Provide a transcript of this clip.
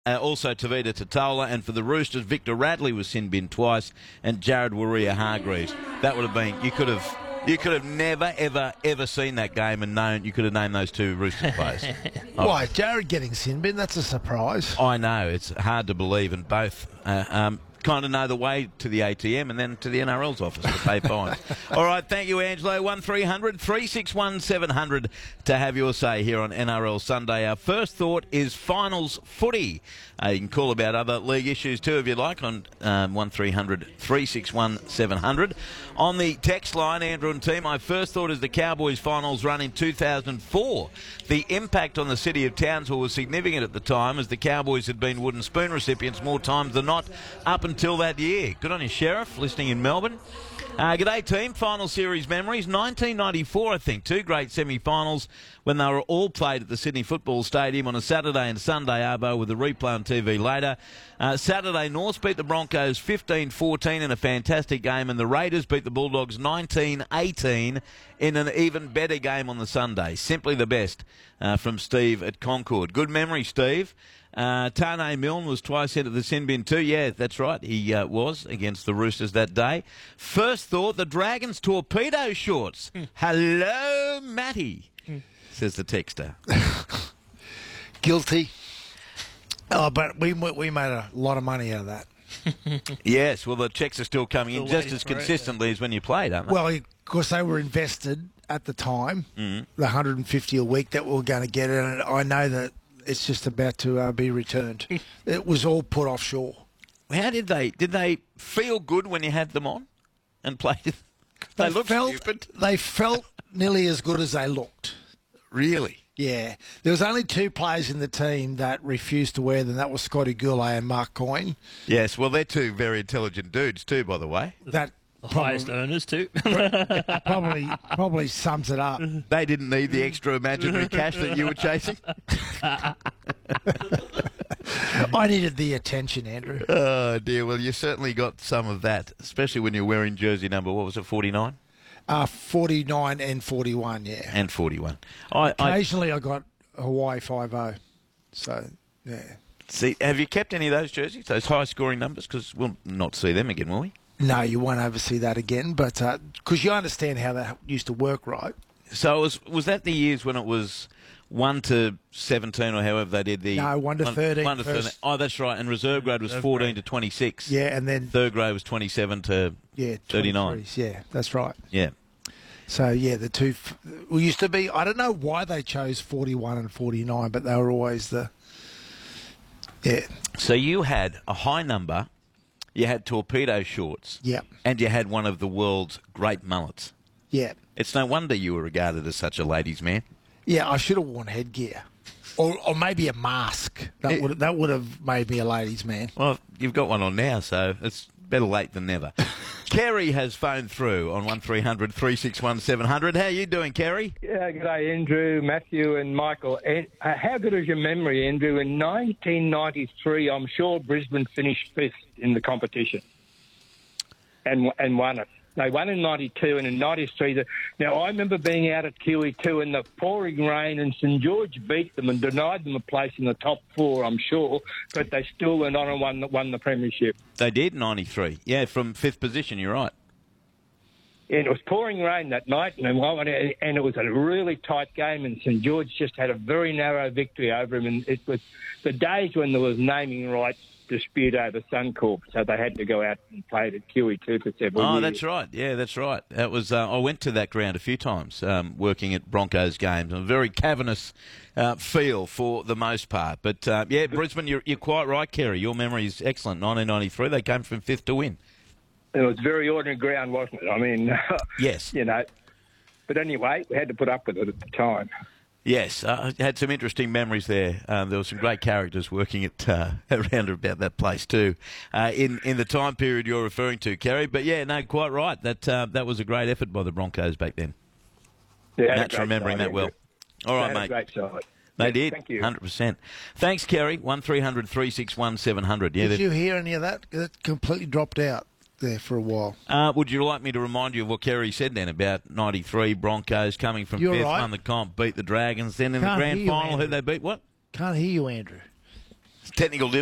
Also Tavita Totola, and for the Roosters, Victor Radley was sin bin twice, and Jared Warrior-Hargreaves. That would have been, you could have never, ever seen that game and known, you could have named those two Roosters players. Why, Jared getting sin bin? That's a surprise. I know, it's hard to believe, and both kind of know the way to the ATM and then to the NRL's office to pay fines. All right, thank you, Angelo. 1300 361 700 to have your say here on NRL Sunday. Our first thought is finals footy. You can call about other league issues too if you'd like on 1300 361 700. On the text line, Andrew and team, my first thought is the Cowboys finals run in 2004. The impact on the city of Townsville was significant at the time, as the Cowboys had been wooden spoon recipients more times than not up until that year. Good on you, Sheriff, listening in Melbourne. G'day, team. Final series memories. 1994, I think. Two great semi-finals when they were all played at the Sydney Football Stadium on a Saturday and Sunday, Arvo, with the replay on TV later. Saturday, North beat the Broncos 15-14 in a fantastic game, and the Raiders beat the Bulldogs 19-18 in an even better game on the Sunday. Simply the best from Steve at Concord. Good memory, Steve. Tane Milne was twice hit at the sin bin too. Yeah, that's right. He was against the Roosters that day. First thought, the Dragons torpedo shorts. Hello, Matty, says the texter. Guilty. Oh, but we made a lot of money out of that. Yes, well, the checks are still coming in just as consistently as when you played, aren't they? Well, of course, they were invested at the time, the 150 a week that we were going to get, and I know that it's just about to be returned. It was all put offshore. How did they feel good when you had them on and played it? They looked stupid. They felt nearly as good as they looked. Really? Yeah. There was only two players in the team that refused to wear them. That was Scotty Goulet and Mark Coyne. Yes, well, they're two very intelligent dudes too, by the way. That the highest earners too. probably sums it up. They didn't need the extra imaginary cash that you were chasing. I needed the attention, Andrew. Oh, dear. Well, you certainly got some of that, especially when you're wearing jersey number, what was it, 49? 49 and 41, yeah. And 41. Occasionally I got Hawaii 5-0. So, yeah. See, have you kept any of those jerseys, those high-scoring numbers? Because we'll not see them again, will we? No, you won't ever see that again, but because you understand how that used to work, right? So was that the years when it was 1 to 17 or however they did the... No, 1 to 13. 1 to 13. Oh, that's right. And reserve grade was 14 to 26. Yeah, and then... Third grade was 27 to 39. Yeah, that's right. Yeah. So, yeah, the two... We used to be... I don't know why they chose 41 and 49, but they were always the... Yeah. So you had a high number, you had torpedo shorts. Yeah. And you had one of the world's great mullets. Yeah. It's no wonder you were regarded as such a ladies' man. Yeah, I should have worn headgear. Or maybe a mask. That would have made me a ladies' man. Well, you've got one on now, so it's better late than never. Kerry has phoned through on 1300 361 700. How are you doing, Kerry? Yeah, good day, Andrew, Matthew and Michael. How good is your memory, Andrew? In 1993, I'm sure Brisbane finished fifth in the competition and won it. They won in 92 and in 93. Now, I remember being out at QE2 in the pouring rain, and St George beat them and denied them a place in the top four, I'm sure, but they still went on and won the premiership. They did, 93. Yeah, from fifth position, you're right. And it was pouring rain that night, and it was a really tight game, and St George just had a very narrow victory over him, and it was the days when there was naming rights dispute over Suncorp, so they had to go out and play it at QE2 for several years. Oh, that's right. Yeah, that's right. That was. I went to that ground a few times working at Broncos games. A very cavernous feel for the most part. But, yeah, Brisbane, you're quite right, Kerry. Your memory is excellent. 1993, they came from fifth to win. It was very ordinary ground, wasn't it? I mean, yes. You know. But anyway, we had to put up with it at the time. Yes, I had some interesting memories there. There were some great characters working at around about that place too, in the time period you're referring to, Kerry. But yeah, no, quite right. That was a great effort by the Broncos back then. Yeah, Matt's remembering that well. All right, mate. Great side. They did. Thank you. 100%. Thanks, Kerry. 1300 361 700. Yeah, did you hear any of that? It completely dropped out there for a while. Would you like me to remind you of what Kerry said then about 93 Broncos coming from You're fifth, right. won the comp, beat the Dragons, then in Can't the grand hear you, final, who Andrew. they beat? What? Can't hear you, Andrew. technical